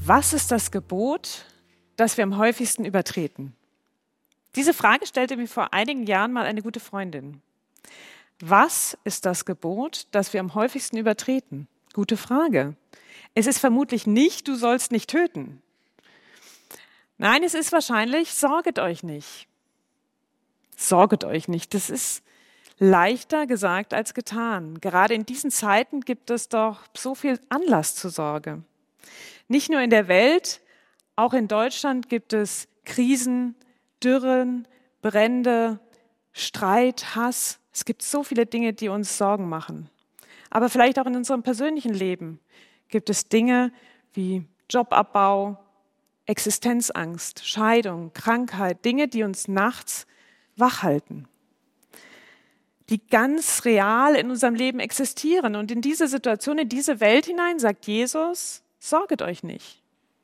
Was ist das Gebot, das wir am häufigsten übertreten? Diese Frage stellte mir vor einigen Jahren mal eine gute Freundin. Was ist das Gebot, das wir am häufigsten übertreten? Gute Frage. Es ist vermutlich nicht, du sollst nicht töten. Nein, es ist wahrscheinlich, sorget euch nicht. Sorget euch nicht. Das ist leichter gesagt als getan. Gerade in diesen Zeiten gibt es doch so viel Anlass zur Sorge. Nicht nur in der Welt, auch in Deutschland gibt es Krisen, Dürren, Brände, Streit, Hass. Es gibt so viele Dinge, die uns Sorgen machen. Aber vielleicht auch in unserem persönlichen Leben gibt es Dinge wie Jobabbau, Existenzangst, Scheidung, Krankheit, Dinge, die uns nachts wach halten, die ganz real in unserem Leben existieren. Und in diese Situation, in diese Welt hinein, sagt Jesus, sorget euch nicht.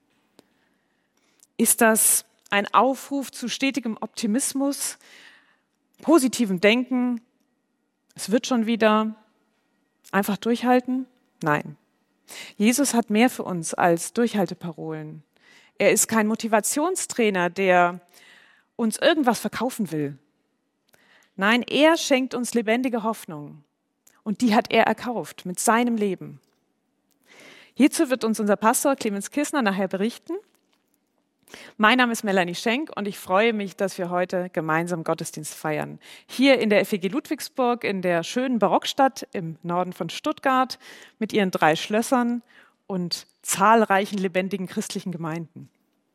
Ist das ein Aufruf zu stetigem Optimismus, positivem Denken? Es wird schon wieder, einfach durchhalten? Nein. Jesus hat mehr für uns als Durchhalteparolen. Er ist kein Motivationstrainer, der uns irgendwas verkaufen will. Nein, er schenkt uns lebendige Hoffnung. Und die hat er erkauft mit seinem Leben. Hierzu wird uns unser Pastor Clemens Kissner nachher berichten. Mein Name ist Melanie Schenk und ich freue mich, dass wir heute gemeinsam Gottesdienst feiern. Hier in der FEG Ludwigsburg, in der schönen Barockstadt im Norden von Stuttgart mit ihren 3 Schlössern und zahlreichen lebendigen christlichen Gemeinden.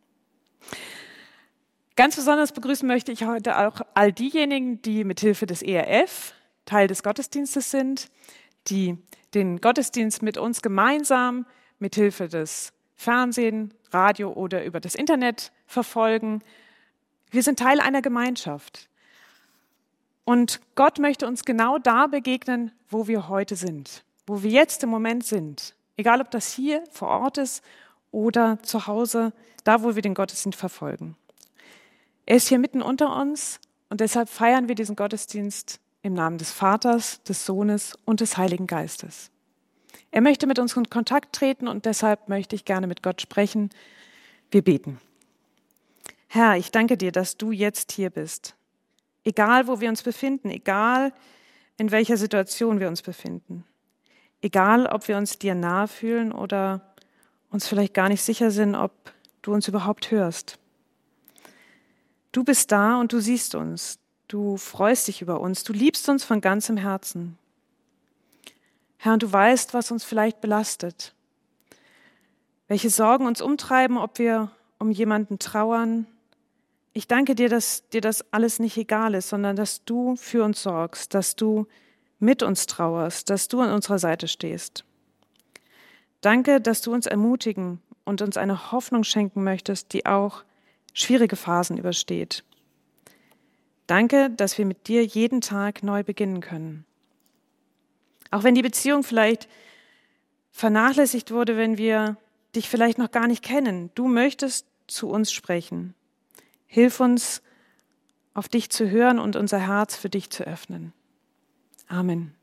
Ganz besonders begrüßen möchte ich heute auch all diejenigen, die mithilfe des ERF Teil des Gottesdienstes sind, die den Gottesdienst mit uns gemeinsam mithilfe des Fernsehen, Radio oder über das Internet verfolgen. Wir sind Teil einer Gemeinschaft. Und Gott möchte uns genau da begegnen, wo wir heute sind, wo wir jetzt im Moment sind. Egal, ob das hier vor Ort ist oder zu Hause, da, wo wir den Gottesdienst verfolgen. Er ist hier mitten unter uns und deshalb feiern wir diesen Gottesdienst im Namen des Vaters, des Sohnes und des Heiligen Geistes. Er möchte mit uns in Kontakt treten und deshalb möchte ich gerne mit Gott sprechen. Wir beten. Herr, ich danke dir, dass du jetzt hier bist. Egal, wo wir uns befinden, egal, in welcher Situation wir uns befinden. Egal, ob wir uns dir nahe fühlen oder uns vielleicht gar nicht sicher sind, ob du uns überhaupt hörst. Du bist da und du siehst uns. Du freust dich über uns. Du liebst uns von ganzem Herzen. Herr, und du weißt, was uns vielleicht belastet. Welche Sorgen uns umtreiben, ob wir um jemanden trauern. Ich danke dir, dass dir das alles nicht egal ist, sondern dass du für uns sorgst, dass du mit uns trauerst, dass du an unserer Seite stehst. Danke, dass du uns ermutigen und uns eine Hoffnung schenken möchtest, die auch schwierige Phasen übersteht. Danke, dass wir mit dir jeden Tag neu beginnen können. Auch wenn die Beziehung vielleicht vernachlässigt wurde, wenn wir dich vielleicht noch gar nicht kennen, du möchtest zu uns sprechen. Hilf uns, auf dich zu hören und unser Herz für dich zu öffnen. Amen.